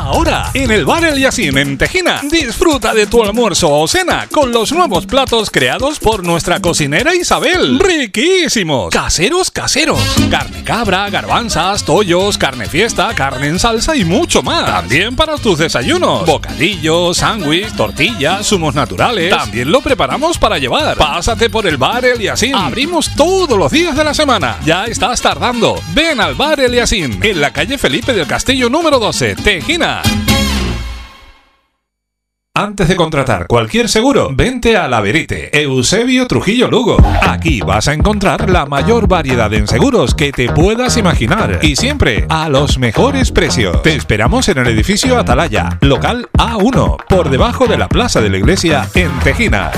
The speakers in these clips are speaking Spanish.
Ahora, en el Bar El Yacine en Tejina, disfruta de tu almuerzo o cena con los nuevos platos creados por nuestra cocinera Isabel. ¡Riquísimos! Caseros. Carne cabra, garbanzas, tollos, carne fiesta, carne en salsa y mucho más. También para tus desayunos. Bocadillos, sándwich, tortillas, zumos naturales. También lo preparamos para llevar. Pásate por el Bar El Yacine. Abrimos todos los días de la semana. Ya estás tardando. Ven al Bar El Yacine, en la calle Felipe del Castillo número 12, Tejina. Antes de contratar cualquier seguro, vente a La Verite, Eusebio Trujillo Lugo. Aquí vas a encontrar la mayor variedad en seguros que te puedas imaginar y siempre a los mejores precios. Te esperamos en el edificio Atalaya, local A1, por debajo de la Plaza de la Iglesia en Tejina,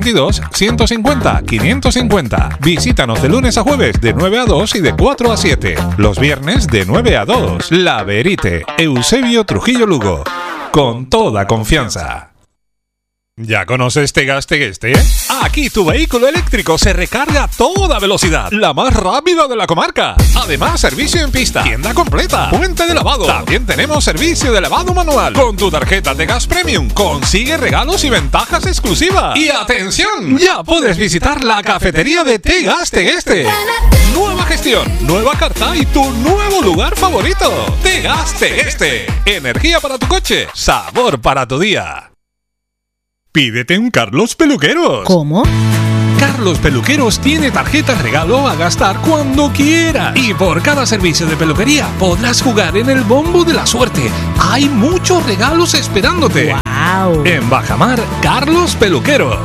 922-150-550. Visítanos de lunes a jueves de 9 a 2 y de 4 a 7. Los viernes de 9 a 2. La Verite, Eusebio Trujillo Lugo. Con toda confianza. ¿Ya conoces Tegas Tegueste? Aquí tu vehículo eléctrico se recarga a toda velocidad, la más rápida de la comarca. Además, servicio en pista, tienda completa, puente de lavado. También tenemos servicio de lavado manual. Con tu tarjeta Tegas Premium consigue regalos y ventajas exclusivas. Y atención, ya puedes visitar la cafetería de Tegas Tegueste. Nueva gestión, nueva carta y tu nuevo lugar favorito. Tegas Tegueste. Energía para tu coche, sabor para tu día. Pídete un Carlos Peluqueros. ¿Cómo? Carlos Peluqueros tiene tarjetas regalo a gastar cuando quiera. Y por cada servicio de peluquería podrás jugar en el bombo de la suerte. Hay muchos regalos esperándote. ¡Wow! En Bajamar, Carlos Peluqueros.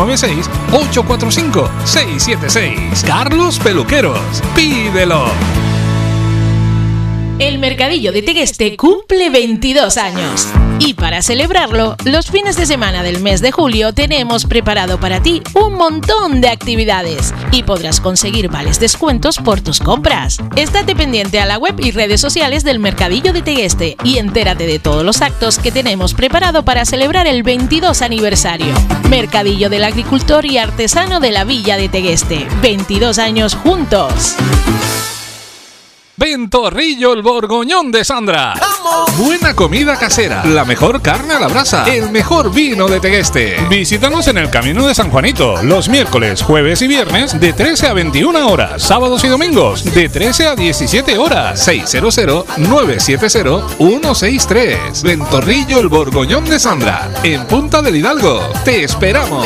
696-845-676. Carlos Peluqueros. Pídelo. El Mercadillo de Tegueste cumple 22 años. Y para celebrarlo, los fines de semana del mes de julio tenemos preparado para ti un montón de actividades y podrás conseguir vales descuentos por tus compras. Estate pendiente a la web y redes sociales del Mercadillo de Tegueste y entérate de todos los actos que tenemos preparado para celebrar el 22 aniversario. Mercadillo del Agricultor y Artesano de la Villa de Tegueste. 22 años juntos. Ventorrillo el Borgoñón de Sandra. Buena comida casera, la mejor carne a la brasa, el mejor vino de Tegueste. Visítanos en el Camino de San Juanito los miércoles, jueves y viernes de 13 a 21 horas, sábados y domingos de 13 a 17 horas. 600-970-163. Ventorrillo el Borgoñón de Sandra, en Punta del Hidalgo. Te esperamos.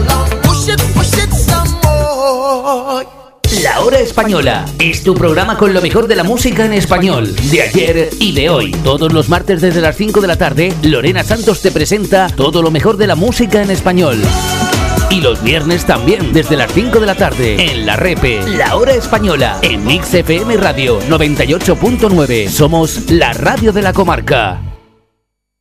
La Hora Española es tu programa con lo mejor de la música en español, de ayer y de hoy. Todos los martes desde las 5 de la tarde, Lorena Santos te presenta todo lo mejor de la música en español. Y los viernes también, desde las 5 de la tarde, en La Repe, La Hora Española, en Mix FM Radio 98.9. Somos la radio de la comarca.